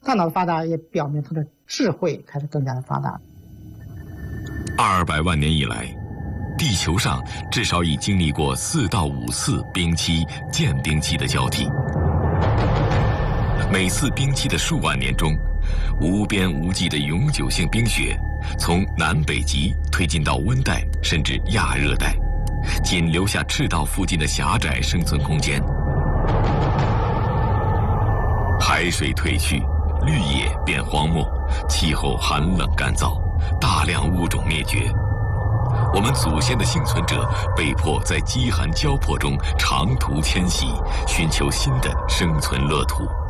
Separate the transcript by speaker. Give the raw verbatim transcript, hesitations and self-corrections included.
Speaker 1: 大脑的发达也表明它的智慧开始更加的发达。
Speaker 2: 二百万年以来，地球上至少已经历过四到五次冰期、间冰期的交替。每次冰期的数万年中，无边无际的永久性冰雪从南北极推进到温带甚至亚热带，仅留下赤道附近的狭窄生存空间。海水退去，绿野变荒漠，气候寒冷干燥，大量物种灭绝。我们祖先的幸存者被迫在饥寒交迫中长途迁徙，寻求新的生存乐土。